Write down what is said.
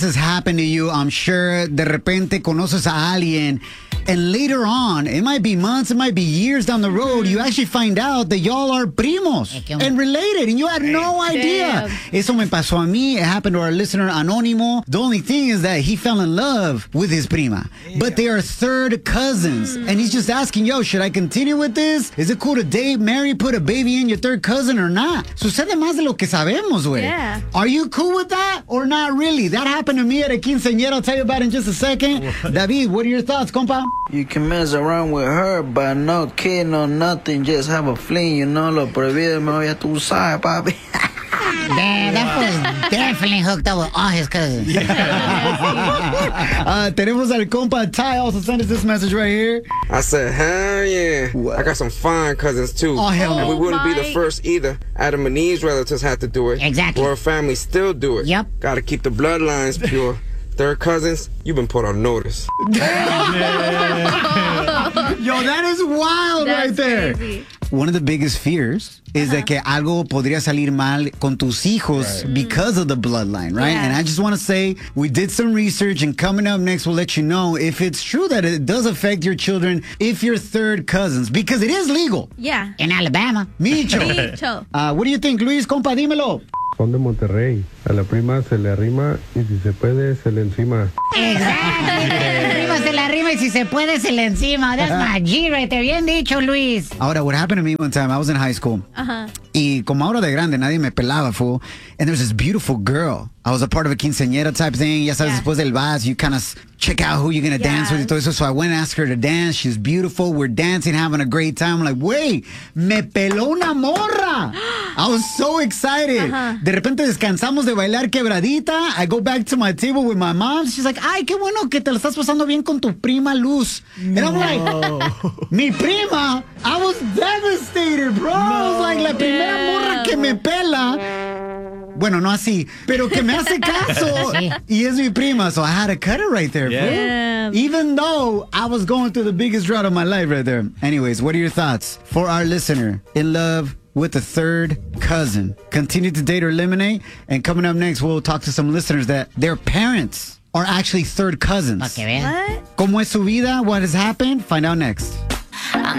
has happened to you, I'm sure. De repente conoces a alguien, and later on, it might be months, it might be years down the road, you actually find out that y'all are primos and related, and you had no idea. Eso me pasó a mí. It happened to our listener Anónimo. The only thing is that he fell in love with his prima, but they are third cousins, and he's just asking, yo, should I continue with this? Is it cool to date, marry, put a baby in your third cousin or not? Sucede más de lo que sabemos, güey. Yeah. Are you cool with that or not really? That happened to me at a quinceañera. I'll tell you about it in just a second. David, what are your thoughts, compa? You can mess around with her, but no kid, no nothing. Just have a fling, you know. Lo prohibido me voy a tu side, papi. Damn, that fool's definitely hooked up with all his cousins. Tenemos al compa Ty also sent us this message right here. I said, hell yeah. I got some fine cousins too. Oh, hell and no. we wouldn't be the first either. Adam and Eve's relatives had to do it. Exactly. Royal family still do it. Yep. Gotta keep the bloodlines pure. Third cousins, you've been put on notice. Yo, that is wild right there. Crazy. One of the biggest fears is that que algo podría salir mal con tus hijos because of the bloodline, right? Yeah. And I just want to say we did some research, and coming up next we'll let you know if it's true that it does affect your children if you're third cousins, because it is legal. Yeah. In Alabama. Micho. Micho. What do you think, Luis? Compa, dímelo. Son de Monterrey. A la prima se le arrima y si se puede se le encima. Exactly. Prima se la rima y si se puede se le encima. That's my G right there. Bien dicho, Luis. Ahora, what happened to me one time, I was in high school. Y como ahora de grande, nadie me pelaba, fool. And there was this beautiful girl. I was a part of a quinceañera type thing. Ya sabes, después del vals, you kind of check out who you're going to dance with y todo eso. So I went and asked her to dance. She's beautiful. We're dancing, having a great time. I'm like, wait, me peló una morra. I was so excited. De repente descansamos de bailar quebradita. I go back to my table with my mom. She's like, ay, qué bueno que te lo estás pasando bien con tu prima Luz. And I'm like, mi prima? I was devastated, bro. I was like, la primera morra que me pela. Bueno, no así, pero que me hace caso. Y es mi prima, so I had to cut her right there, bro. Even though I was going through the biggest drought of my life right there. Anyways, what are your thoughts for our listener in love with a third cousin? Continue to date or eliminate. And coming up next, we'll talk to some listeners that their parents are actually third cousins. Pa' que vean. What? ¿Cómo es su vida? What has happened? Find out next.